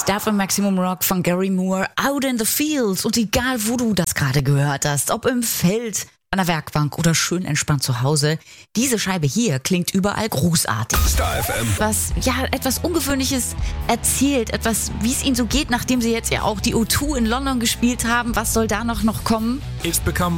Stuff im Maximum Rock von Gary Moore, Out in the Fields. Und egal, wo du das gerade gehört hast, ob im Feld, an der Werkbank oder schön entspannt zu Hause, diese Scheibe hier klingt überall großartig. Star FM. Was, etwas Ungewöhnliches erzählt, etwas, wie es ihnen so geht, nachdem sie jetzt ja auch die O2 in London gespielt haben. Was soll da noch kommen? It's become